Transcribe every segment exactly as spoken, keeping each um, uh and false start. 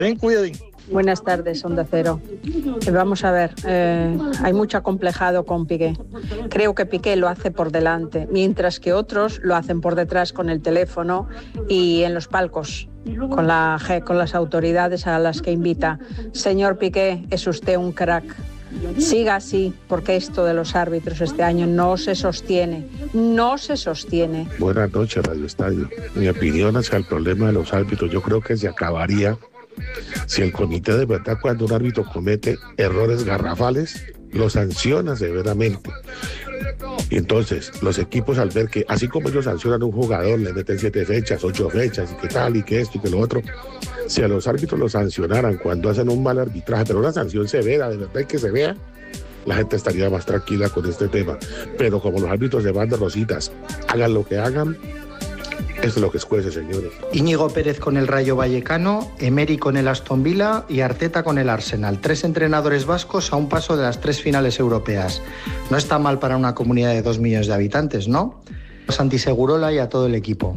Ten cuidado. Buenas tardes, Onda Cero. Eh, vamos a ver, eh, hay mucho acomplejado con Piqué. Creo que Piqué lo hace por delante, mientras que otros lo hacen por detrás con el teléfono y en los palcos, con, la, con las autoridades a las que invita. Señor Piqué, es usted un crack. Siga así, porque esto de los árbitros este año no se sostiene, no se sostiene. Buenas noches, Radio Estadio. Mi opinión hacia el problema de los árbitros, yo creo que se acabaría si el comité de verdad, cuando un árbitro comete errores garrafales, lo sanciona severamente. Y entonces los equipos, al ver que así como ellos sancionan a un jugador, le meten siete fechas, ocho fechas, y que tal, y que esto, y que lo otro, si a los árbitros los sancionaran cuando hacen un mal arbitraje, pero una sanción severa, de verdad que se vea, la gente estaría más tranquila con este tema. Pero como los árbitros de banda rositas, hagan lo que hagan, esto es lo que escuece, señores. Íñigo Pérez con el Rayo Vallecano, Emery con el Aston Villa y Arteta con el Arsenal. Tres entrenadores vascos a un paso de las tres finales europeas. No está mal para una comunidad de dos millones de habitantes, ¿no? A Santi Segurola y a todo el equipo.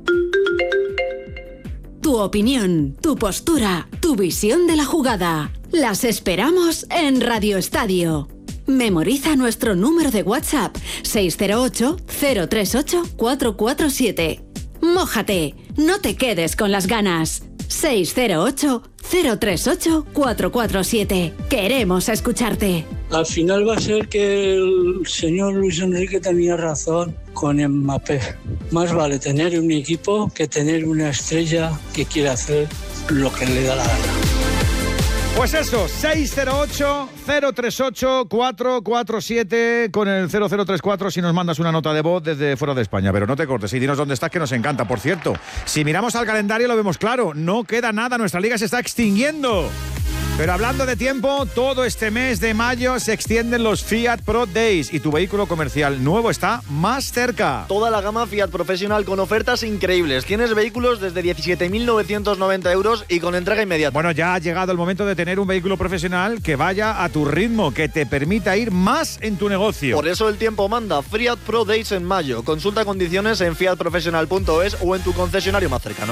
Tu opinión, tu postura, tu visión de la jugada. Las esperamos en Radio Estadio. Memoriza nuestro número de WhatsApp seis cero ocho, cero tres ocho, cuatro cuatro siete. Mójate, no te quedes con las ganas. seis cero ocho, cero tres ocho, cuatro cuatro siete. Queremos escucharte. Al final va a ser que el señor Luis Enrique tenía razón con Mbappé. Más vale tener un equipo que tener una estrella que quiere hacer lo que le da la gana. Pues eso, seis cero ocho, cero tres ocho, cuatro cuatro siete con el cero cero tres cuatro si nos mandas una nota de voz desde fuera de España. Pero no te cortes y dinos dónde estás, que nos encanta. Por cierto, si miramos al calendario lo vemos claro, no queda nada, nuestra liga se está extinguiendo. Pero hablando de tiempo, todo este mes de mayo se extienden los Fiat Pro Days y tu vehículo comercial nuevo está más cerca. Toda la gama Fiat Professional con ofertas increíbles. Tienes vehículos desde diecisiete mil novecientos noventa euros y con entrega inmediata. Bueno, ya ha llegado el momento de tener un vehículo profesional que vaya a tu ritmo, que te permita ir más en tu negocio. Por eso el tiempo manda. Fiat Pro Days en mayo. Consulta condiciones en fiat professional punto es o en tu concesionario más cercano.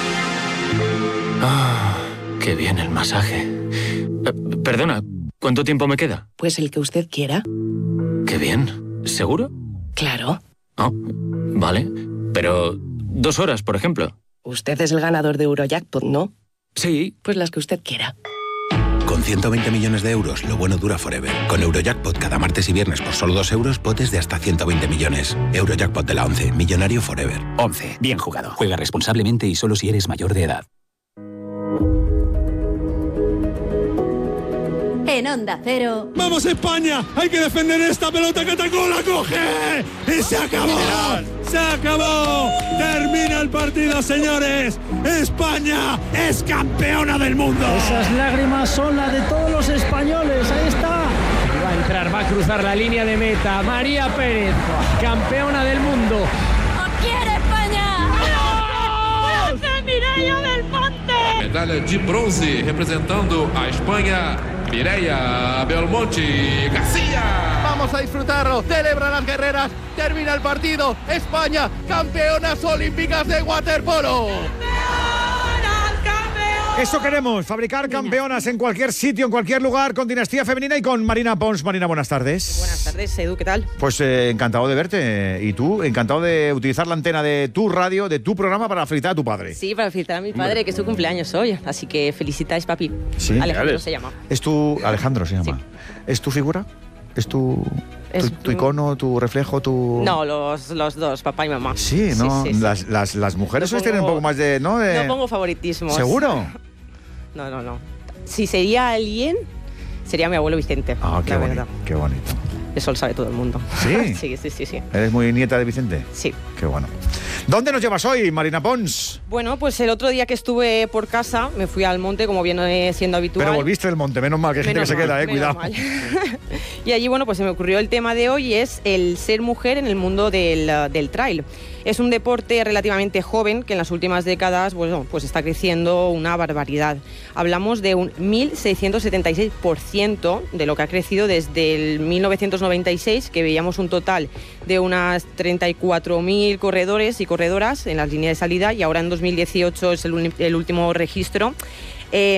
Ah, qué bien el masaje. Eh, perdona, ¿cuánto tiempo me queda? Pues el que usted quiera. Qué bien. ¿Seguro? Claro. Oh, vale. Pero dos horas, por ejemplo. Usted es el ganador de Eurojackpot, ¿no? Sí. Pues las que usted quiera. Con ciento veinte millones de euros, lo bueno dura forever. Con Eurojackpot cada martes y viernes por solo dos euros, potes de hasta ciento veinte millones. Eurojackpot de la once, millonario forever. once. Bien jugado. Juega responsablemente y solo si eres mayor de edad. En Onda Cero. ¡Vamos España! ¡Hay que defender esta pelota que Tacó la coge! ¡Y se acabó! ¡Se acabó! ¡Termina el partido, señores! ¡España es campeona del mundo! Esas lágrimas son las de todos los españoles. Ahí está. Va a entrar, va a cruzar la línea de meta. María Pérez, campeona del mundo. ¡No quiere España! ¡No! ¡Gracias, Mireia del Monte! Medalha de bronce representando a España. Mireia Belmonte García. Vamos a disfrutarlo. Celebran las guerreras. Termina el partido. España, campeonas olímpicas de waterpolo. Eso queremos, fabricar campeonas en cualquier sitio, en cualquier lugar, con dinastía femenina y con Marina Pons. Marina, buenas tardes. Buenas tardes, Edu, ¿qué tal? Pues eh, encantado de verte. ¿Y tú? Encantado de utilizar la antena de tu radio, de tu programa, para felicitar a tu padre. Sí, para felicitar a mi padre, que es su cumpleaños hoy. Así que felicitáis, papi. Sí, Alejandro vale. se llama. ¿Es tu... Alejandro se llama? Sí. ¿Es tu figura? ¿Es tu... Es tu, tu icono, tu reflejo, tu...? No, los, los dos, papá y mamá. Sí, ¿no? Sí, sí, sí. Las, las, las mujeres no hoy tienen un poco más de... ¿no? de... No pongo favoritismos. ¿Seguro? No, no, no. Si sería alguien, sería mi abuelo Vicente. Ah, qué la bonito, verdad. qué bonito. Eso lo sabe todo el mundo. ¿Sí? sí, sí, sí, sí. ¿Eres muy nieta de Vicente? Sí. Qué bueno. ¿Dónde nos llevas hoy, Marina Pons? Bueno, pues el otro día que estuve por casa, me fui al monte, como viene siendo habitual. Pero volviste del monte, menos mal, que hay gente que se queda, eh, cuidado. Y allí, bueno, pues se me ocurrió el tema de hoy, y es el ser mujer en el mundo del, del trail. Es un deporte relativamente joven que en las últimas décadas, bueno, pues está creciendo una barbaridad. Hablamos de un mil seiscientos setenta y seis por ciento de lo que ha crecido desde el mil novecientos noventa y seis, que veíamos un total de unas treinta y cuatro mil corredores y corredoras en las líneas de salida, y ahora en dos mil dieciocho es el, el último registro. Eh,